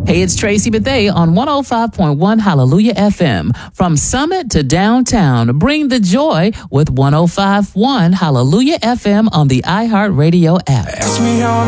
Hey, it's Tracy Bethea on 105.1 Hallelujah FM. From Summit to downtown, bring the joy with 105.1 Hallelujah FM on the iHeartRadio app. Ask me how